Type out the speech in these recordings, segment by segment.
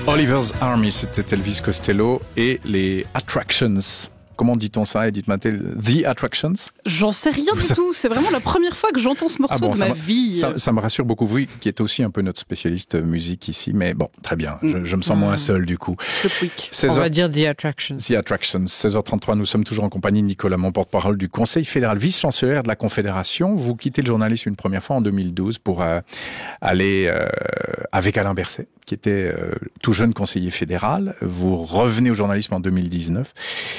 Oliver's Army, c'était Elvis Costello et les Attractions. Comment dit-on ça, Edith Mattel? The Attractions? J'en sais rien du tout. C'est vraiment la première fois que j'entends ce morceau de ma vie. Ça me rassure beaucoup. Vous, qui êtes aussi un peu notre spécialiste musique ici. Mais bon, très bien. Je me sens moins seul, du coup. On va dire The Attractions. The Attractions. 16h33, nous sommes toujours en compagnie de Nicolas Mont, porte-parole du Conseil fédéral, vice-chancelière de la Confédération. Vous quittez le journalisme une première fois en 2012 pour aller avec Alain Berset, qui était tout jeune conseiller fédéral. Vous revenez au journalisme en 2019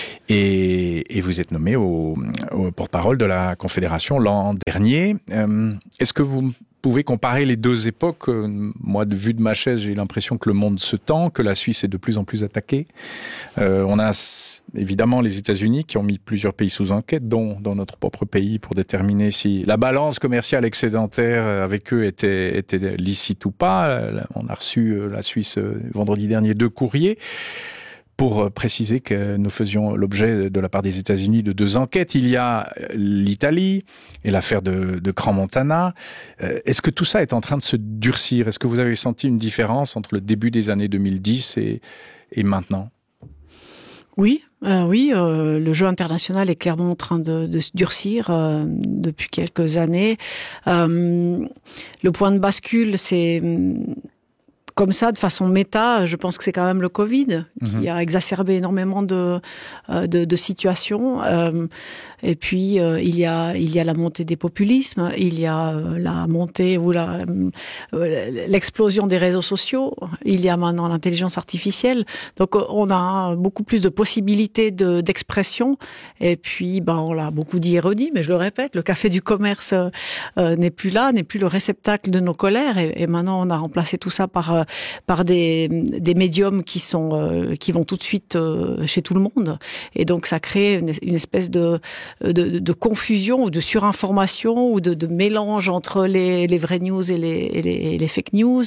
et vous êtes nommé au porte-parole de la Confédération l'an dernier. Est-ce que vous pouvez comparer les deux époques? Moi, vu de ma chaise, j'ai l'impression que le monde se tend, que la Suisse est de plus en plus attaquée. On a évidemment les États-Unis qui ont mis plusieurs pays sous enquête, dont dans notre propre pays, pour déterminer si la balance commerciale excédentaire avec eux était licite ou pas. On a reçu la Suisse vendredi dernier 2 courriers pour préciser que nous faisions l'objet de la part des États-Unis de 2 enquêtes. Il y a l'Italie et l'affaire de Crans-Montana. Est-ce que tout ça est en train de se durcir? Est-ce que vous avez senti une différence entre le début des années 2010 et maintenant? Oui, le jeu international est clairement en train de se durcir depuis quelques années. Le point de bascule, c'est comme ça, de façon méta, je pense que c'est quand même le Covid qui a exacerbé énormément de situations. Et puis il y a la montée des populismes, il y a la montée ou l'explosion des réseaux sociaux, il y a maintenant l'intelligence artificielle. Donc on a beaucoup plus de possibilités d'expression. Et puis on l'a beaucoup dit et redit, mais je le répète, le café du commerce n'est plus là, n'est plus le réceptacle de nos colères. Et maintenant on a remplacé tout ça par des médiums qui vont tout de suite chez tout le monde. Et donc ça crée une espèce de confusion ou de surinformation ou de mélange entre les vraies news et les fake news.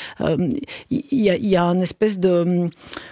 Il y a une espèce de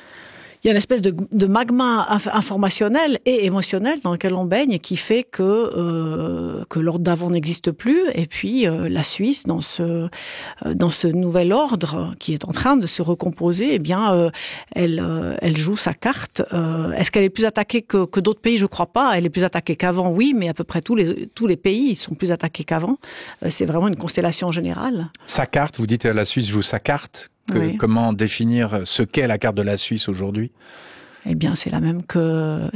magma informationnel et émotionnel dans lequel on baigne, qui fait que l'ordre d'avant n'existe plus. Et puis la Suisse, dans ce nouvel ordre qui est en train de se recomposer, eh bien, elle joue sa carte. Est-ce qu'elle est plus attaquée que d'autres pays? Je crois pas. Elle est plus attaquée qu'avant, oui, mais à peu près tous les pays sont plus attaqués qu'avant. C'est vraiment une constellation générale. Sa carte, vous dites la Suisse joue sa carte. Oui. Comment définir ce qu'est la carte de la Suisse aujourd'hui? Eh bien, c'est la même que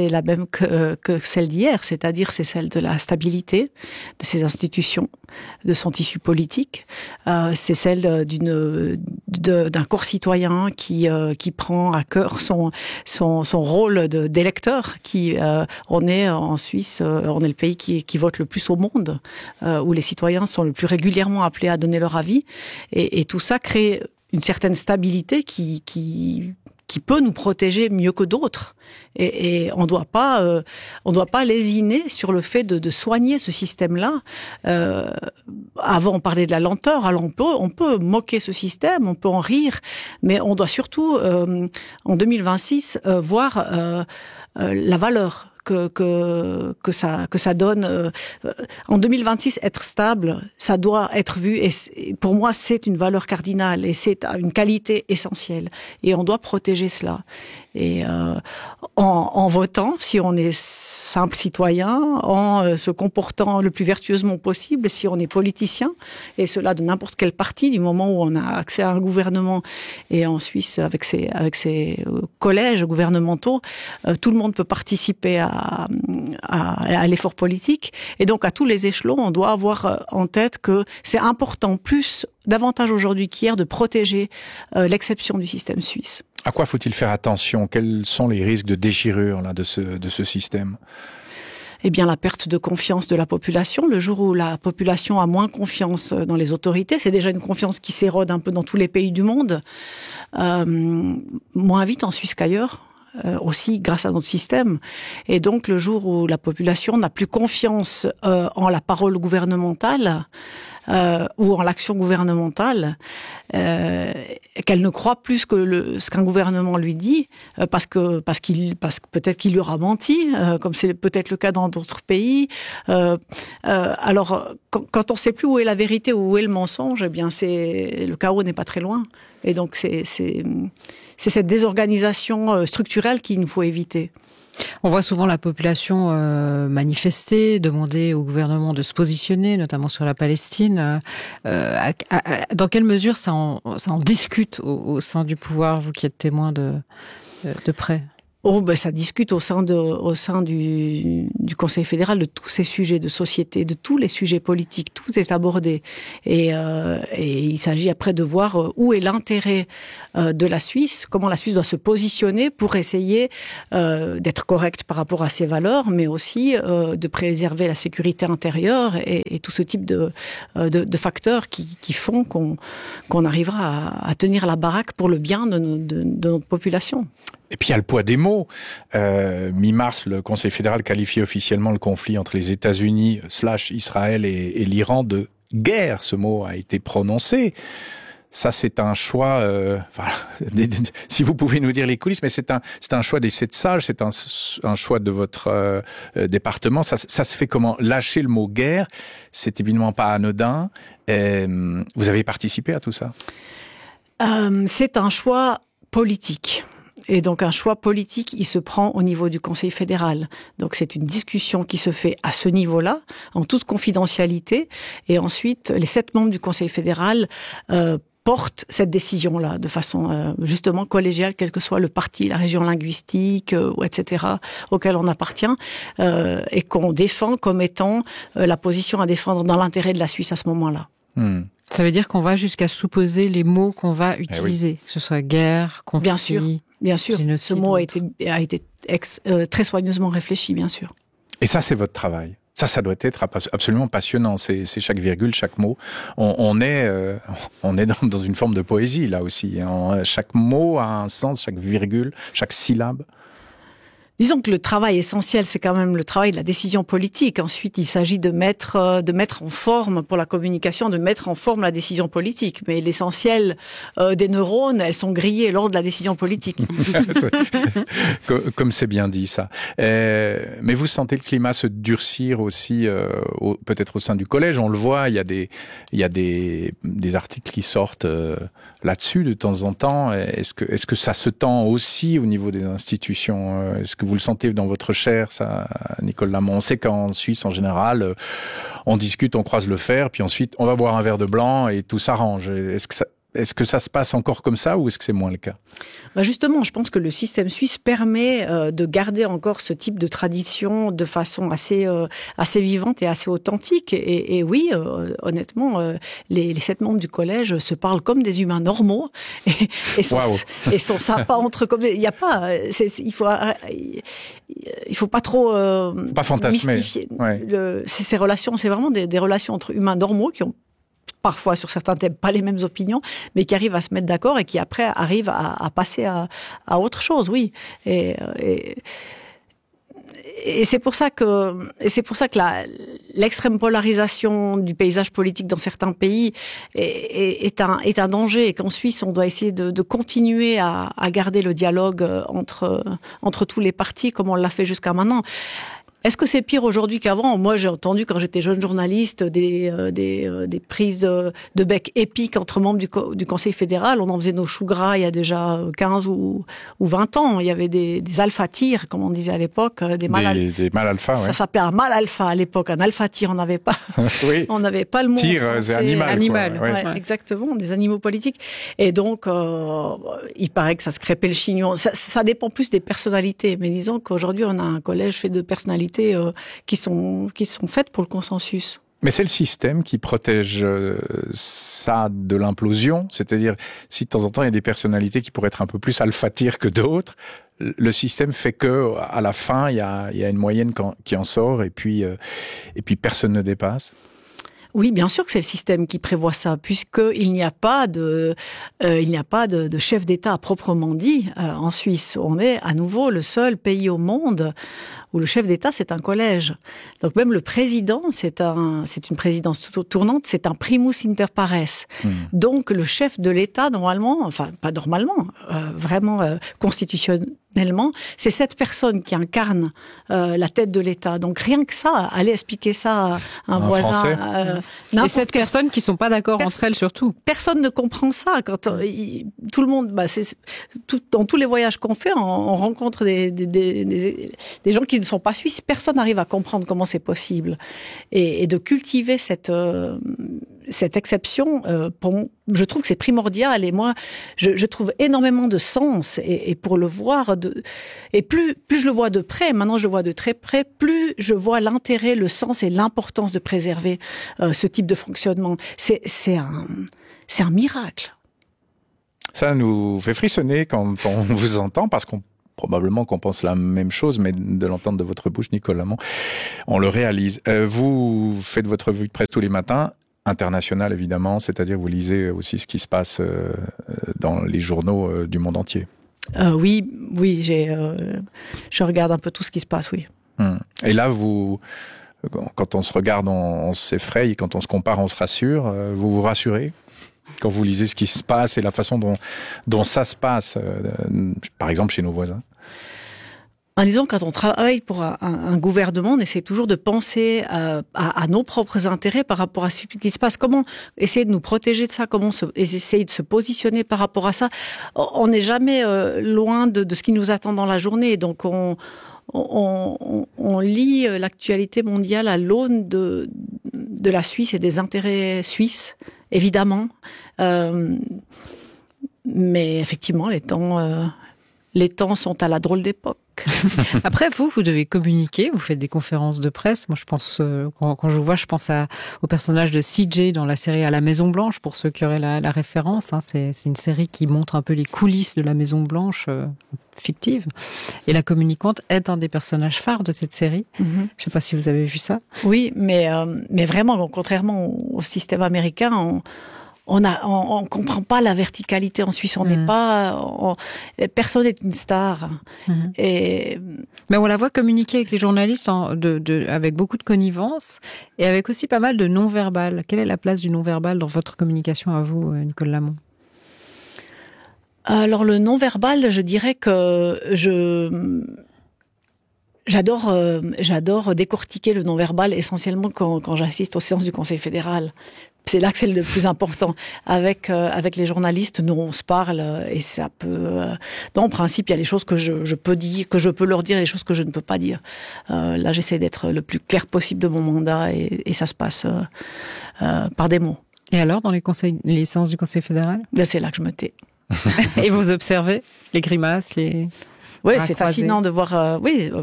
celle d'hier, c'est-à-dire c'est celle de la stabilité de ses institutions, de son tissu politique. C'est celle d'un corps citoyen qui prend à cœur son rôle d'électeur. On est en Suisse, on est le pays qui vote le plus au monde, où les citoyens sont le plus régulièrement appelés à donner leur avis, et tout ça crée une certaine stabilité qui peut nous protéger mieux que d'autres. Et on doit pas lésiner sur le fait de soigner ce système-là. Avant, on parlait de la lenteur. Alors on peut moquer ce système, on peut en rire, mais on doit surtout, en 2026, voir la valeur que ça donne. En 2026, être stable, ça doit être vu, et pour moi, c'est une valeur cardinale, et c'est une qualité essentielle. Et on doit protéger cela. Et en votant, si on est simple citoyen, en se comportant le plus vertueusement possible, si on est politicien, et cela de n'importe quel parti, du moment où on a accès à un gouvernement, et en Suisse, avec ses collèges gouvernementaux, tout le monde peut participer à l'effort politique. Et donc, à tous les échelons, on doit avoir en tête que c'est important, davantage aujourd'hui qu'hier, de protéger l'exception du système suisse. À quoi faut-il faire attention? Quels sont les risques de déchirure de ce système? Eh bien, la perte de confiance de la population. Le jour où la population a moins confiance dans les autorités, c'est déjà une confiance qui s'érode un peu dans tous les pays du monde, moins vite en Suisse qu'ailleurs. Aussi grâce à notre système. Et donc, le jour où la population n'a plus confiance en la parole gouvernementale, ou en l'action gouvernementale, qu'elle ne croit plus que ce qu'un gouvernement lui dit, parce que peut-être qu'il lui aura menti, comme c'est peut-être le cas dans d'autres pays. Alors, quand on ne sait plus où est la vérité ou où est le mensonge, eh bien, le chaos n'est pas très loin. Et donc, c'est cette désorganisation structurelle qu'il nous faut éviter. On voit souvent la population manifester, demander au gouvernement de se positionner, notamment sur la Palestine. Dans quelle mesure ça en discute au sein du pouvoir, vous qui êtes témoin de près? Ça discute au sein du Conseil fédéral de tous ces sujets de société, de tous les sujets politiques, tout est abordé. Et il s'agit après de voir où est l'intérêt de la Suisse, comment la Suisse doit se positionner pour essayer d'être correcte par rapport à ses valeurs, mais aussi de préserver la sécurité intérieure et tout ce type de facteurs qui font qu'on arrivera à tenir la baraque pour le bien de notre population. Et puis il y a le poids des mots. Mi-mars, le Conseil fédéral qualifie officiellement le conflit entre les États-Unis / Israël et l'Iran de guerre. Ce mot a été prononcé. Ça, c'est un choix. Voilà, si vous pouvez nous dire les coulisses, mais c'est un choix des 7 sages. C'est un choix de votre département. Ça se fait comment? Lâcher le mot guerre, c'est évidemment pas anodin. Vous avez participé à tout ça? C'est un choix politique. Et donc un choix politique, il se prend au niveau du Conseil fédéral. Donc c'est une discussion qui se fait à ce niveau-là, en toute confidentialité. Et ensuite, les 7 membres du Conseil fédéral portent cette décision-là de façon justement collégiale, quel que soit le parti, la région linguistique, etc., auquel on appartient, et qu'on défend comme étant la position à défendre dans l'intérêt de la Suisse à ce moment-là. Ça veut dire qu'on va jusqu'à supposer les mots qu'on va utiliser, que ce soit guerre, conflit. Bien sûr. Ce mot a été très soigneusement réfléchi, bien sûr. Et ça, c'est votre travail. Ça doit être absolument passionnant. C'est chaque virgule, chaque mot. On est dans une forme de poésie, là aussi. Chaque mot a un sens, chaque virgule, chaque syllabe. Disons que le travail essentiel, c'est quand même le travail de la décision politique. Ensuite, il s'agit de mettre en forme, pour la communication, de mettre en forme la décision politique. Mais l'essentiel des neurones, elles sont grillées lors de la décision politique. Comme c'est bien dit, ça. Mais vous sentez le climat se durcir aussi, peut-être au sein du collège. On le voit, il y a des articles qui sortent là-dessus de temps en temps. Est-ce que ça se tend aussi au niveau des institutions? Est-ce que vous le sentez dans votre chair, ça, Nicole Lamont? On sait qu'en Suisse, en général, on discute, on croise le fer, puis ensuite, on va boire un verre de blanc et tout s'arrange. Est-ce que ça se passe encore comme ça ou est-ce que c'est moins le cas? Justement, je pense que le système suisse permet de garder encore ce type de tradition de façon assez vivante et assez authentique. Et oui, honnêtement, les 7 membres du collège se parlent comme des humains normaux et sont sympas entre comme il y a pas, il faut pas trop pas fantasmer. Mystifier. Ces relations, c'est vraiment des relations entre humains normaux qui ont parfois sur certains thèmes pas les mêmes opinions, mais qui arrivent à se mettre d'accord et qui après arrivent à passer à autre chose, oui. Et c'est pour ça que l'extrême polarisation du paysage politique dans certains pays est un danger, et qu'en Suisse on doit essayer de continuer à garder le dialogue entre tous les partis comme on l'a fait jusqu'à maintenant. Est-ce que c'est pire aujourd'hui qu'avant? Moi, j'ai entendu, quand j'étais jeune journaliste, des prises de bec épiques entre membres du Conseil fédéral. On en faisait nos choux gras il y a déjà 15 ou 20 ans. Il y avait des alpha-tirs, comme on disait à l'époque. Des mâles alpha, ouais. Ça s'appelait un mâle alpha à l'époque. Un alpha-tir, on n'avait pas. Oui. On n'avait pas le mot. Tir, c'est animal. Ouais, exactement, des animaux politiques. Et donc, il paraît que ça se crêpait le chignon. Ça dépend plus des personnalités. Mais disons qu'aujourd'hui, on a un collège fait de personnalités qui sont faites pour le consensus. Mais c'est le système qui protège ça de l'implosion. C'est-à-dire, si de temps en temps il y a des personnalités qui pourraient être un peu plus alpha-tir que d'autres, le système fait que à la fin il y a une moyenne qui en sort et puis personne ne dépasse. Oui, bien sûr que c'est le système qui prévoit ça, puisqu'il n'y a pas de chef d'État à proprement dit en Suisse. On est à nouveau le seul pays au monde où le chef d'État, c'est un collège. Donc même le président, c'est une présidence tournante, c'est un primus inter pares. Donc le chef de l'État, normalement, enfin pas normalement, vraiment constitutionnellement, c'est cette personne qui incarne la tête de l'État. Donc rien que ça, aller expliquer ça à un voisin... et cette personne qui sont pas d'accord entre elles surtout. Personne ne comprend ça. Quand tout le monde, dans tous les voyages qu'on fait, on rencontre des gens qui ne sont pas suisses. Personne n'arrive à comprendre comment c'est possible. Et de cultiver cette exception, je trouve que c'est primordial. Et moi, je trouve énormément de sens. Et pour le voir, et plus je le vois de près, maintenant je le vois de très près, plus je vois l'intérêt, le sens et l'importance de préserver ce type de fonctionnement. C'est un miracle. Ça nous fait frissonner quand on vous entend, parce probablement qu'on pense la même chose, mais de l'entendre de votre bouche, Nicole Lamont, on le réalise. Vous faites votre revue de presse tous les matins, internationale évidemment, c'est-à-dire vous lisez aussi ce qui se passe dans les journaux du monde entier. Oui, je regarde un peu tout ce qui se passe, oui. Et là, quand on se regarde, on s'effraie, quand on se compare, on se rassure. Vous vous rassurez quand vous lisez ce qui se passe et la façon dont ça se passe, par exemple chez nos voisins? Disons, quand on travaille pour un gouvernement, on essaie toujours de penser à nos propres intérêts par rapport à ce qui se passe. Comment essayer de nous protéger de ça? Comment essayer de se positionner par rapport à ça? On n'est jamais loin de ce qui nous attend dans la journée. Donc, on lit l'actualité mondiale à l'aune de la Suisse et des intérêts suisses, évidemment. Mais effectivement, les temps sont à la drôle d'époque. Après, vous devez communiquer, vous faites des conférences de presse. Moi, je pense, quand je vous vois, je pense au personnage de CJ dans la série À la Maison Blanche, pour ceux qui auraient la référence. C'est une série qui montre un peu les coulisses de la Maison Blanche fictive. Et la communicante est un des personnages phares de cette série. Je ne sais pas si vous avez vu ça. Oui, mais vraiment, contrairement au système américain, on comprend pas la verticalité en Suisse. On n'est pas, personne n'est une star. Mais on la voit communiquer avec les journalistes avec beaucoup de connivence et avec aussi pas mal de non-verbal. Quelle est la place du non-verbal dans votre communication à vous, Nicole Lamont? Alors le non-verbal, je dirais que j'adore décortiquer le non-verbal, essentiellement quand j'assiste aux séances du Conseil fédéral. C'est là que c'est le plus important. Avec les journalistes, nous on se parle et ça peut. En principe, il y a les choses que je peux dire, que je peux leur dire, et les choses que je ne peux pas dire. Là, j'essaie d'être le plus clair possible de mon mandat et ça se passe par des mots. Et alors, dans les séances du Conseil fédéral? C'est là que je me tais. Et vous observez les grimaces, Oui, c'est fascinant de voir.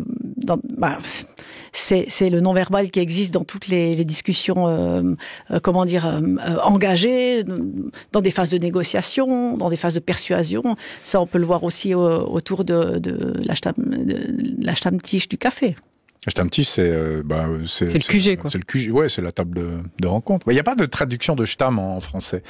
C'est le non-verbal qui existe dans toutes les discussions, engagées, dans des phases de négociation, dans des phases de persuasion. Ça, on peut le voir aussi autour de la Stammtisch du café. Le Stammtisch, c'est le QG, quoi. C'est le QG, ouais, c'est la table de rencontre. Il n'y a pas de traduction de Stamm en français.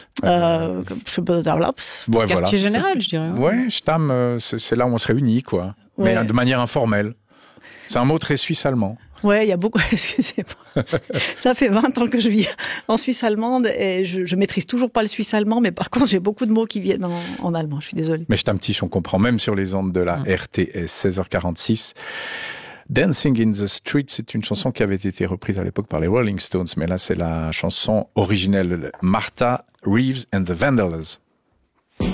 Quartier général, je dirais. Ouais, Stamm, c'est là où on se réunit, quoi. Ouais. Mais de manière informelle. C'est un mot très suisse-allemand. Ouais, il y a beaucoup, excusez-moi. Ça fait 20 ans que je vis en Suisse allemande et je maîtrise toujours pas le suisse allemand, mais par contre, j'ai beaucoup de mots qui viennent en allemand. Je suis désolée. Mais Stammtisch, on comprend même sur les ondes de la RTS, 16h46. Dancing in the Street, c'est une chanson qui avait été reprise à l'époque par les Rolling Stones, mais là, c'est la chanson originelle, Martha Reeves and the Vandellas.